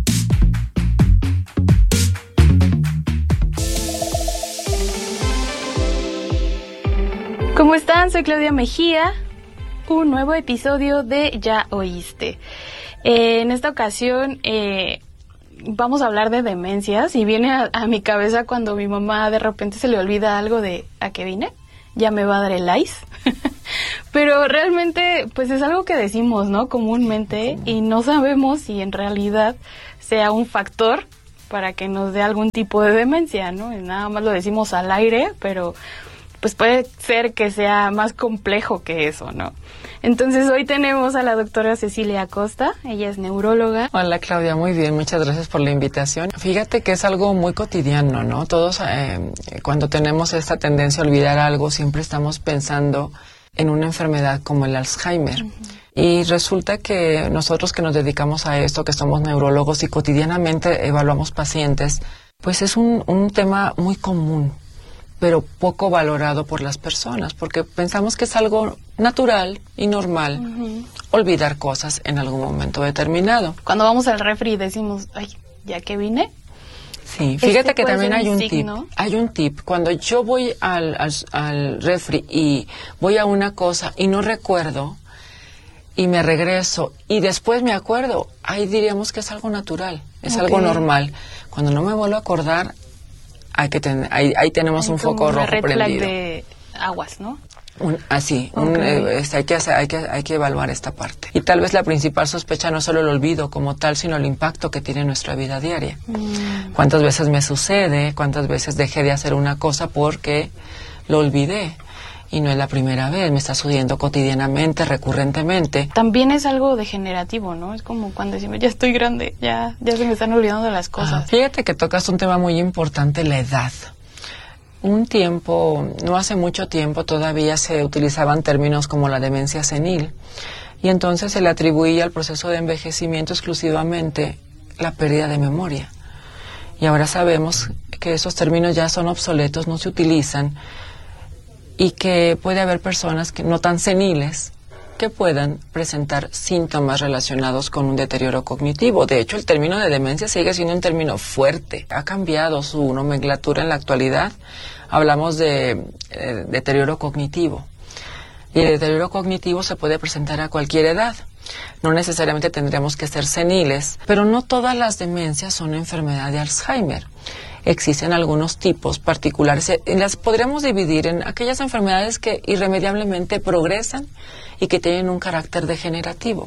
¿Cómo están? Soy Claudia Mejía. Un nuevo episodio de Ya Oíste. Eh, en esta ocasión eh, vamos a hablar de demencias y viene a, a mi cabeza cuando mi mamá de repente se le olvida algo de ¿a qué vine? Ya me va a dar el ice. Pero realmente pues es algo que decimos, ¿no? Comúnmente, y no sabemos si en realidad sea un factor para que nos dé algún tipo de demencia, ¿no? Y nada más lo decimos al aire, pero pues puede ser que sea más complejo que eso, ¿no? Entonces hoy tenemos a la doctora Cecilia Acosta, ella es neuróloga. Hola Claudia, muy bien, muchas gracias por la invitación. Fíjate que es algo muy cotidiano, ¿no? Todos eh, cuando tenemos esta tendencia a olvidar algo, siempre estamos pensando en una enfermedad como el Alzheimer. Uh-huh. Y resulta que nosotros que nos dedicamos a esto, que somos neurólogos y cotidianamente evaluamos pacientes, pues es un, un tema muy común, pero poco valorado por las personas, porque pensamos que es algo natural y normal uh-huh. olvidar cosas en algún momento determinado. Cuando vamos al refri y decimos, ay, ¿ya que vine? Sí, fíjate que también hay un signo? tip. Hay un tip. Cuando yo voy al, al, al refri y voy a una cosa y no recuerdo, y me regreso, y después me acuerdo, ahí diríamos que es algo natural, es okay. algo normal. Cuando no me vuelvo a acordar, Hay que ten, ahí, ahí tenemos hay un foco rojo red prendido. Flag de aguas, ¿no? Un, así, okay. un, eh, este, hay, que hacer, hay, que, hay que evaluar esta parte. Y tal vez la principal sospecha no es solo el olvido como tal, sino el impacto que tiene en nuestra vida diaria. Mm. ¿Cuántas veces me sucede? ¿Cuántas veces dejé de hacer una cosa porque lo olvidé? Y no es la primera vez, me está sucediendo cotidianamente, recurrentemente. También es algo degenerativo, ¿no? Es como cuando decimos, ya estoy grande, ya, ya se me están olvidando de las cosas. Ah, fíjate que tocas un tema muy importante, la edad. Un tiempo, no hace mucho tiempo, todavía se utilizaban términos como la demencia senil. Y entonces se le atribuía al proceso de envejecimiento exclusivamente la pérdida de memoria. Y ahora sabemos que esos términos ya son obsoletos, no se utilizan, y que puede haber personas que no tan seniles que puedan presentar síntomas relacionados con un deterioro cognitivo. De hecho, el término de demencia sigue siendo un término fuerte. Ha cambiado su nomenclatura en la actualidad. Hablamos de eh, deterioro cognitivo. Y el deterioro cognitivo se puede presentar a cualquier edad. No necesariamente tendríamos que ser seniles, pero no todas las demencias son enfermedad de Alzheimer. Existen algunos tipos particulares, y las podríamos dividir en aquellas enfermedades que irremediablemente progresan y que tienen un carácter degenerativo.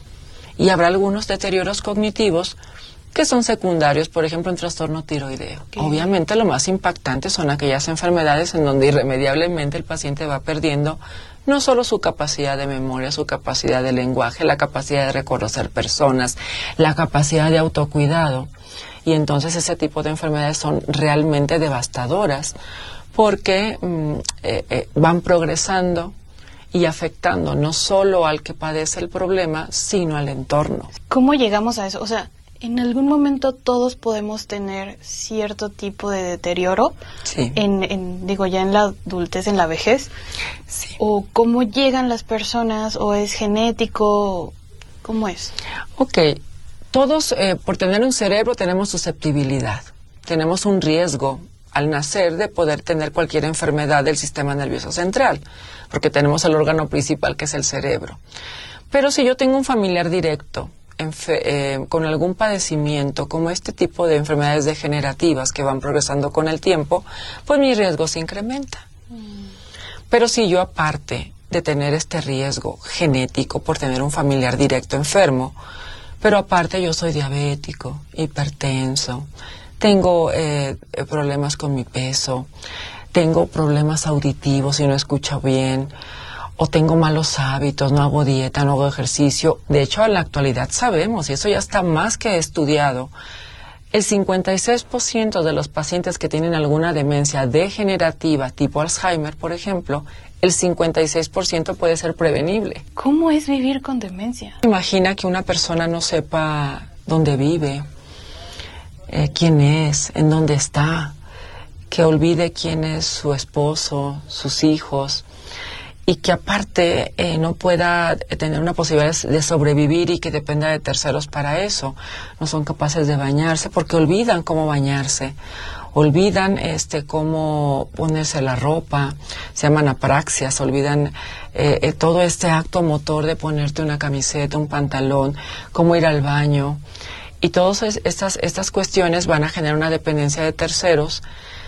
Y habrá algunos deterioros cognitivos que son secundarios, por ejemplo, un trastorno tiroideo. Okay. Obviamente lo más impactante son aquellas enfermedades en donde irremediablemente el paciente va perdiendo no solo su capacidad de memoria, su capacidad de lenguaje, la capacidad de reconocer personas, la capacidad de autocuidado. Y entonces ese tipo de enfermedades son realmente devastadoras porque mm, eh, eh, van progresando y afectando no solo al que padece el problema, sino al entorno. ¿Cómo llegamos a eso? O sea, ¿en algún momento todos podemos tener cierto tipo de deterioro? Sí. En, en, digo, ya en la adultez, en la vejez. Sí. ¿O cómo llegan las personas? ¿O es genético? ¿Cómo es? Ok. Todos, eh, por tener un cerebro, tenemos susceptibilidad. Tenemos un riesgo al nacer de poder tener cualquier enfermedad del sistema nervioso central, porque tenemos el órgano principal que es el cerebro. Pero si yo tengo un familiar directo eh, con algún padecimiento, como este tipo de enfermedades degenerativas que van progresando con el tiempo, pues mi riesgo se incrementa. Mm. Pero si yo, aparte de tener este riesgo genético por tener un familiar directo enfermo, pero aparte yo soy diabético, hipertenso, tengo eh, problemas con mi peso, tengo problemas auditivos y no escucho bien, o tengo malos hábitos, no hago dieta, no hago ejercicio. De hecho, en la actualidad sabemos, y eso ya está más que estudiado, el cincuenta y seis por ciento de los pacientes que tienen alguna demencia degenerativa, tipo Alzheimer, por ejemplo, el cincuenta y seis por ciento puede ser prevenible. ¿Cómo es vivir con demencia? Imagina que una persona no sepa dónde vive, eh, quién es, en dónde está, que olvide quién es su esposo, sus hijos, y que aparte eh, no pueda tener una posibilidad de sobrevivir y que dependa de terceros para eso. No son capaces de bañarse porque olvidan cómo bañarse, olvidan este cómo ponerse la ropa, se llaman apraxias, olvidan eh, eh, todo este acto motor de ponerte una camiseta, un pantalón, cómo ir al baño. Y todas estas, estas cuestiones van a generar una dependencia de terceros,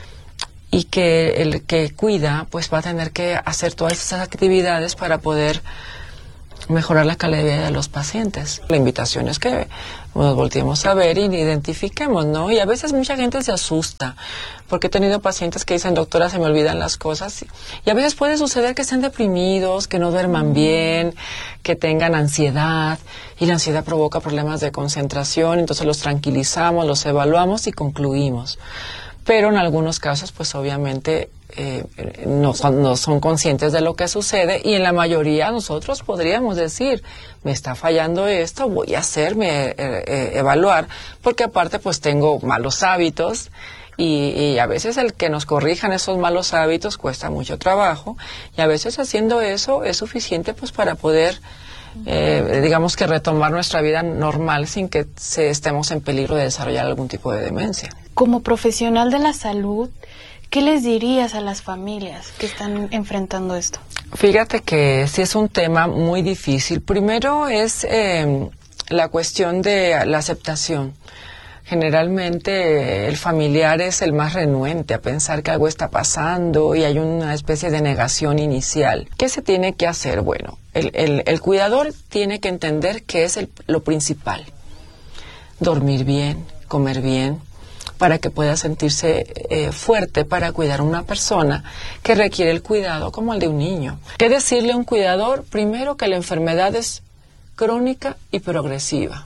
y que el que cuida pues va a tener que hacer todas estas actividades para poder mejorar la calidad de vida de los pacientes. La invitación es que nos volteemos a ver y identifiquemos, ¿no? Y a veces mucha gente se asusta, porque he tenido pacientes que dicen, doctora, se me olvidan las cosas, y a veces puede suceder que estén deprimidos, que no duerman bien, que tengan ansiedad, y la ansiedad provoca problemas de concentración, entonces los tranquilizamos, los evaluamos y concluimos. Pero en algunos casos, pues obviamente eh, no, son, no son conscientes de lo que sucede, y en la mayoría nosotros podríamos decir, me está fallando esto, voy a hacerme eh, eh, evaluar, porque aparte pues tengo malos hábitos, y, y a veces el que nos corrijan esos malos hábitos cuesta mucho trabajo, y a veces haciendo eso es suficiente pues para poder Eh, digamos que retomar nuestra vida normal sin que se estemos en peligro de desarrollar algún tipo de demencia. Como profesional de la salud, ¿qué les dirías a las familias que están enfrentando esto? Fíjate que sí es un tema muy difícil. Primero es eh, la cuestión de la aceptación. Generalmente el familiar es el más renuente a pensar que algo está pasando y hay una especie de negación inicial. ¿Qué se tiene que hacer? Bueno, el, el, el cuidador tiene que entender que es el, lo principal. Dormir bien, comer bien, para que pueda sentirse eh, fuerte para cuidar a una persona que requiere el cuidado como el de un niño. ¿Qué decirle a un cuidador? Primero, que la enfermedad es crónica y progresiva,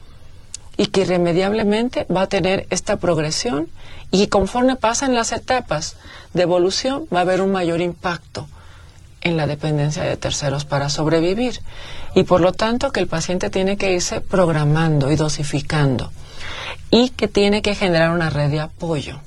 y que irremediablemente va a tener esta progresión, y conforme pasan las etapas de evolución va a haber un mayor impacto en la dependencia de terceros para sobrevivir, y por lo tanto que el paciente tiene que irse programando y dosificando, y que tiene que generar una red de apoyo.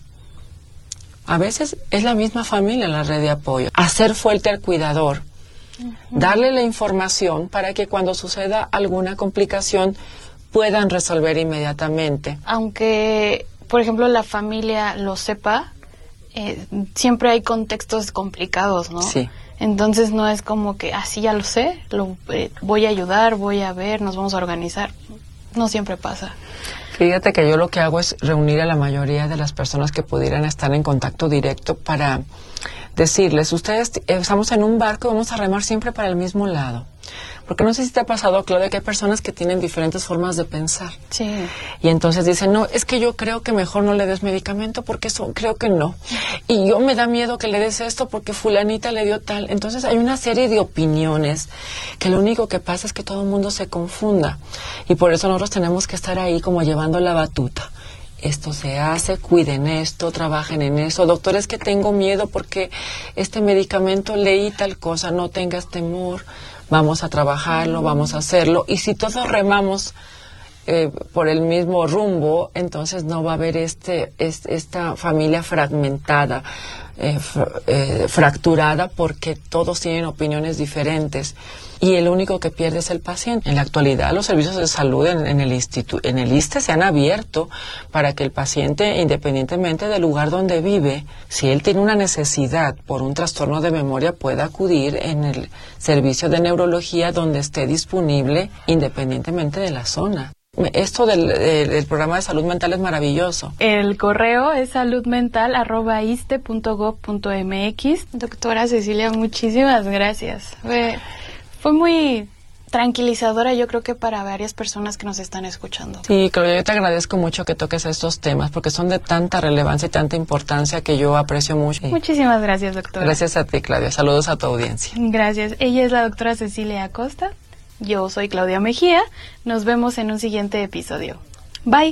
A veces es la misma familia la red de apoyo. Hacer fuerte al cuidador, uh-huh. darle la información para que cuando suceda alguna complicación puedan resolver inmediatamente. Aunque, por ejemplo, la familia lo sepa, eh, siempre hay contextos complicados, ¿no? Sí. Entonces no es como que, así ah, ya lo sé, lo, eh, voy a ayudar, voy a ver, nos vamos a organizar. No siempre pasa. Fíjate que yo lo que hago es reunir a la mayoría de las personas que pudieran estar en contacto directo para decirles, ustedes, estamos en un barco, vamos a remar siempre para el mismo lado. Porque no sé si te ha pasado, Claudia, que hay personas que tienen diferentes formas de pensar. Sí. Y entonces dicen, no, es que yo creo que mejor no le des medicamento porque eso creo que no. Y yo me da miedo que le des esto porque fulanita le dio tal. Entonces hay una serie de opiniones que lo único que pasa es que todo el mundo se confunda. Y por eso nosotros tenemos que estar ahí como llevando la batuta. Esto se hace, cuiden esto, trabajen en eso. Doctor, es que tengo miedo porque este medicamento leí tal cosa, no tengas temor. Vamos a trabajarlo, vamos a hacerlo. Y si todos remamos eh, por el mismo rumbo, entonces no va a haber este, este esta familia fragmentada, eh, fr eh, fracturada, porque todos tienen opiniones diferentes. Y el único que pierde es el paciente. En la actualidad, los servicios de salud en, en el instituto, en el ISSSTE se han abierto para que el paciente, independientemente del lugar donde vive, si él tiene una necesidad por un trastorno de memoria, pueda acudir en el servicio de neurología donde esté disponible, independientemente de la zona. Esto del, del, del programa de salud mental es maravilloso. El correo es saludmental arroba iste punto gob punto mx. Doctora Cecilia, muchísimas gracias. Fue, fue muy tranquilizadora, yo creo que para varias personas que nos están escuchando. Sí, Claudia, yo te agradezco mucho que toques estos temas porque son de tanta relevancia y tanta importancia que yo aprecio mucho. Muchísimas gracias, doctora. Gracias a ti, Claudia. Saludos a tu audiencia. Gracias. Ella es la doctora Cecilia Acosta. Yo soy Claudia Mejía. Nos vemos en un siguiente episodio. Bye.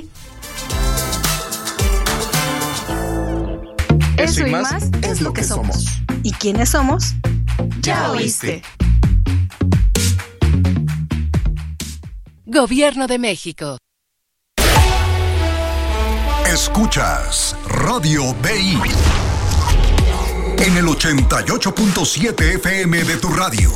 Eso y más es lo que somos. ¿Y quiénes somos? Ya oíste. Gobierno de México. Escuchas Radio B I en el ochenta y ocho punto siete F M de tu radio.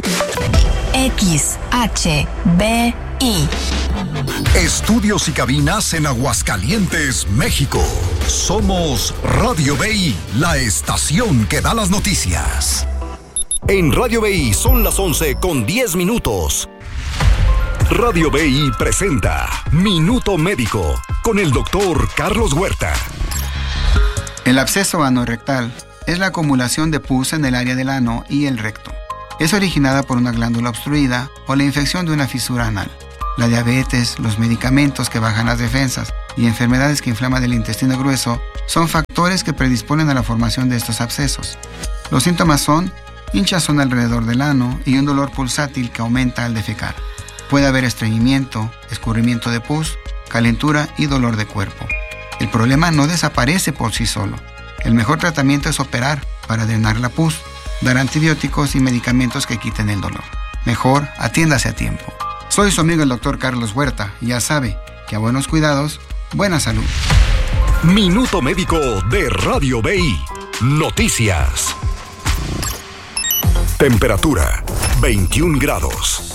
X H B I. Estudios y cabinas en Aguascalientes, México. Somos Radio B I, la estación que da las noticias. En Radio B I son las once con diez minutos. Radio B I presenta Minuto Médico con el doctor Carlos Huerta. El absceso anorrectal es la acumulación de pus en el área del ano y el recto. Es originada por una glándula obstruida o la infección de una fisura anal. La diabetes, los medicamentos que bajan las defensas y enfermedades que inflaman el intestino grueso son factores que predisponen a la formación de estos abscesos. Los síntomas son hinchazón alrededor del ano y un dolor pulsátil que aumenta al defecar. Puede haber estreñimiento, escurrimiento de pus, calentura y dolor de cuerpo. El problema no desaparece por sí solo. El mejor tratamiento es operar para drenar la pus, dar antibióticos y medicamentos que quiten el dolor. Mejor, atiéndase a tiempo. Soy su amigo el doctor Carlos Huerta y ya sabe que a buenos cuidados, buena salud. Minuto Médico de Radio B I. Noticias. Temperatura veintiún grados.